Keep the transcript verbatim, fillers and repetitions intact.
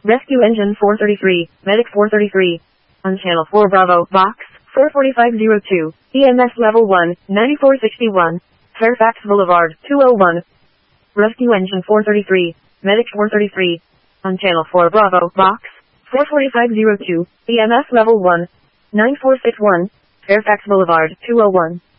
Rescue Engine four thirty-three, Medic four thirty-three. On Channel four Bravo, Box, four forty-five oh two, E M S Level one, ninety-four sixty-one, Fairfax Boulevard, two oh one. Rescue Engine four thirty-three, Medic four thirty-three. On Channel four Bravo, Box, four forty-five oh two, E M S Level one, nine four six one, Fairfax Boulevard, two oh one.